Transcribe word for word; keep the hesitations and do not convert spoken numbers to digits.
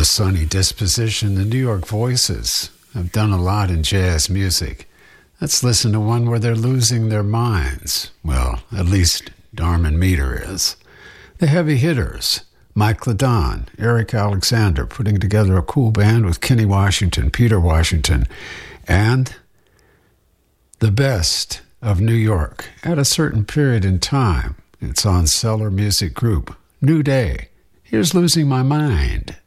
a sunny disposition. The New York Voices have done a lot in jazz music. Let's listen to one where they're losing their minds. Well, at least Darman Meter is. The Heavy Hitters, Mike Ladon, Eric Alexander, putting together a cool band with Kenny Washington, Peter Washington, and the best of New York at a certain period in time. It's on Cellar Music Group. New Day. Here's Losing My Mind.